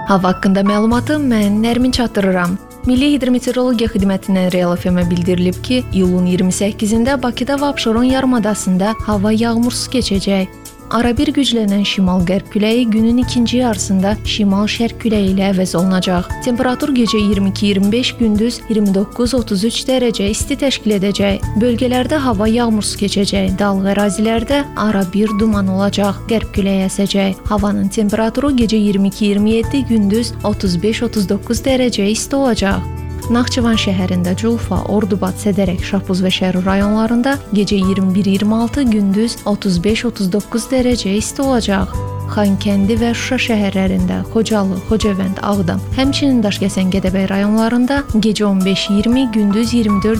Hava haqqında məlumatı mən Nərmin çatdırıram. Milli Hidrometeorologiya Xidmətindən Real FM-ə bildirilib ki, iyulun 28-də Bakıda və Abşeron yarımadasında hava yağmursuz keçəcək. Arabir güclənən şimal-qərb küləyi günün ikinci yarısında şimal-şərq küləyi ilə əvəz olunacaq. Temperatur gecə 22-25, gündüz 29-33 dərəcə isti təşkil edəcək. Bölgələrdə hava yağmursuz keçəcək. Dağlıq ərazilərdə arabir duman olacaq. Qərb küləyi əsəcək. Havanın temperaturu gecə 22-27, gündüz 35-39 dərəcə isti olacaq. Naxçıvan şəhərində Culfa, Ordubad, Sədərək, Şapuz və Şərur rayonlarında gecə 21-26, gündüz 35-39 dərəcə isti olacaq. Xankəndi və Şuşa şəhərlərində, Xocalı, Xocavənd, Ağdam, həmçinin Daşkəsən, Gədəbəy rayonlarında gecə 15-20, gündüz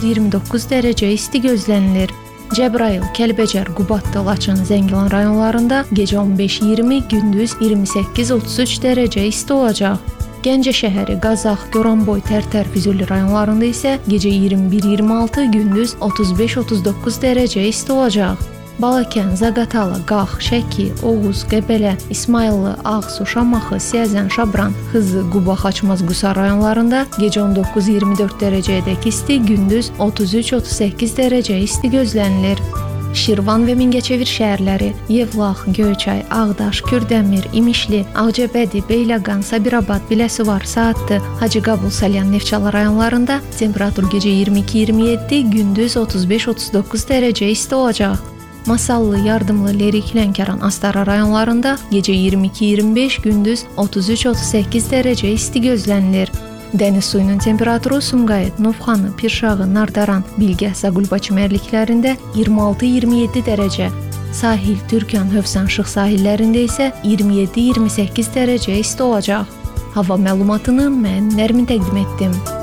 24-29 dərəcə isti gözlənilir. Cəbrayıl, Kəlbəcər, Qubadlı, Laçın, Zəngilan rayonlarında gecə 15-20, gündüz 28-33 dərəcə isti olacaq. Gəncə şəhəri, Qazax, Goranboy, Tərtər, Füzuli rayonlarında isə gecə 21-26, gündüz 35-39 dərəcə isti olacaq. Balakən, Zaqatala, Qax, Şəki, Oğuz, Qəbələ, İsmayıllı, Ağsu, Şamaxı, Siyəzən, Şabran, Xızı, Quba, Xaçmaz, Qusar rayonlarında gecə 19-24 dərəcəyədək isti, gündüz 33-38 dərəcə isti gözlənilir. Şirvan və Mingəçevir şəhərləri, Yevlax, Göyçay, Ağdaş, Kürdəmir, İmişli, Ağcabədi, Beyləqan, Sabirabad, Biləsuvar, Saatlı, Hacıqabul, Salyan, Neftçala rayonlarında temperatur gecə 22-27, gündüz 35-39 dərəcə isti olacaq. Masallı, Yardımlı, Lerik, Lənkəran, Astara rayonlarında gecə 22-25, gündüz 33-38 dərəcə isti gözlənilir. Dəniz suyunun temperaturu Sumqayıt, Novxanı, Pirşağı, Nardaran, Bilgəh, Zaqulba çimərliklərində 26-27 dərəcə, sahil, Türkan, Hövsan, Şıx sahillərində isə 27-28 dərəcə isti olacaq. Hava məlumatını mən Nərmin təqdim etdim.